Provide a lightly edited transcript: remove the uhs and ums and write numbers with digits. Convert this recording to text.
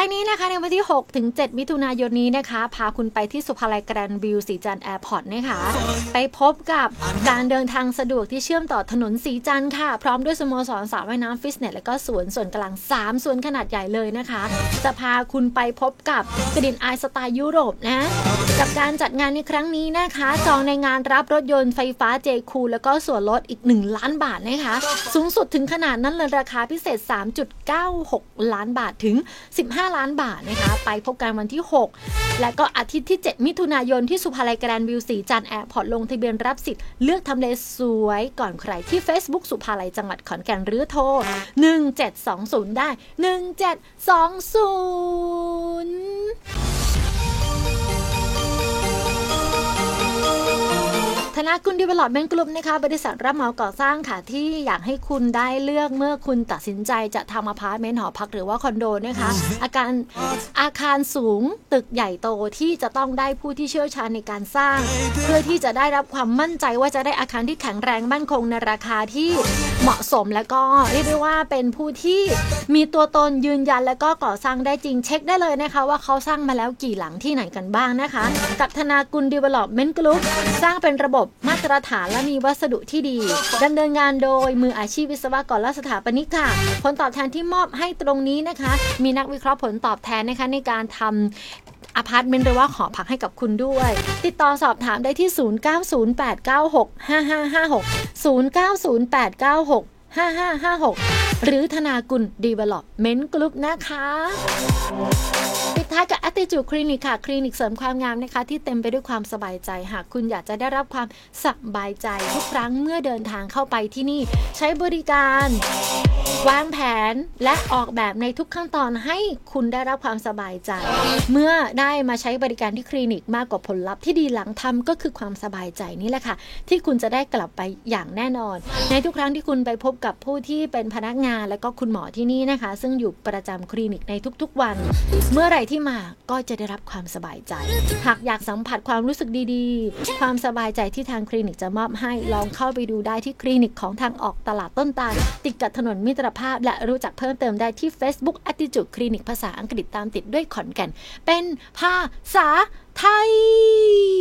ายนี้นะคะในวันที่6ถึง7มิถุนายนนี้นะคะพาคุณไปที่สุภาลัยแกรนด์วิวศรีจันทร์แอร์พอร์ตนะคะไปพบกับการเดินทางสะดวกที่เชื่อมต่อถนนศรีจันทร์ค่ะพร้อมด้วยสโมสรสระว่ายน้ำฟิตเนสและก็สวนส่วนกลาง3สวนขนาดใหญ่เลยนะคะจะพาคุณไปพบกับกลิ่นอายสไตล์ยุโรปนะกับการจัดงานในครั้งนี้นะคะจองในงานรับรถยนต์ไฟฟ้าเจคูลแล้วก็ส่วนลดอีก1ล้านบาทนะคะสูงสุดถึงขนาดนั้นเลยราคาพิเศษ 3.96 ล้านบาทถึง15ล้านบาทนะคะไปพบกันวันที่6และก็อาทิตย์ที่7มิถุนายนที่สุภาลัยแกรนด์วิวศรีจันทร์แอร์พอร์ตลงทะเบียนรับสิทธิ์เลือกทำเลสวยก่อนใครที่ Facebook สุภาลัยจังหวัดขอนแก่นหรือโทร1720ได้1720ธนากุล Development Group นะคะบริษัทรับเหมาก่อสร้างค่ะที่อยากให้คุณได้เลือกเมื่อคุณตัดสินใจจะทำอพาร์ตเมนต์หอพักหรือว่าคอนโดนะคะอาคารสูงตึกใหญ่โตที่จะต้องได้ผู้ที่เชี่ยวชาญในการสร้างเพื่อที่จะได้รับความมั่นใจว่าจะได้อาคารที่แข็งแรงมั่นคงในราคาที่เหมาะสมและก็เรียกได้ว่าเป็นผู้ที่มีตัวตนยืนยันและก็ก่อสร้างได้จริงเช็คได้เลยนะคะว่าเขาสร้างมาแล้วกี่หลังที่ไหนกันบ้างนะคะกับธนากุล Development Group สร้างเป็นระบบมาตรฐานและมีวัสดุที่ดีดำเนินงานโดยมืออาชีพวิศวกรและสถาปนิกค่ะผลตอบแทนที่มอบให้ตรงนี้นะคะมีนักวิเคราะห์ผลตอบแทนนะคะในการทำอพาร์ตเมนต์หรือว่าหอพักให้กับคุณด้วยติดต่อสอบถามได้ที่0908965556 0908965556หรือธนากุล Development Group นะคะปิดท้ายกับ Attitude Clinic ค่ะคลินิกเสริมความงามนะคะที่เต็มไปด้วยความสบายใจหากคุณอยากจะได้รับความสบายใจทุกครั้งเมื่อเดินทางเข้าไปที่นี่ใช้บริการวางแผนและออกแบบในทุกขั้นตอนให้คุณได้รับความสบายใจเมื่อได้มาใช้บริการที่คลินิกมากกว่าผลลัพธ์ที่ดีหลังทำก็คือความสบายใจนี่แหละค่ะที่คุณจะได้กลับไปอย่างแน่นอนในทุกครั้งที่คุณไปพบกับผู้ที่เป็นพนักงานและก็คุณหมอที่นี่นะคะซึ่งอยู่ประจำคลินิกในทุกๆวันเมื่อไหร่ที่มาก็จะได้รับความสบายใจหากอยากสัมผัสความรู้สึกดีๆความสบายใจที่ทางคลินิกจะมอบให้ลองเข้าไปดูได้ที่คลินิกของทางออกตลาดต้นตาลติดกับถนนมิตรภาพและรู้จักเพิ่มเติมได้ที่ Facebook Attitude Clinic ภาษาอังกฤษตามติดด้วยขอนแก่นเป็นภาษาไทย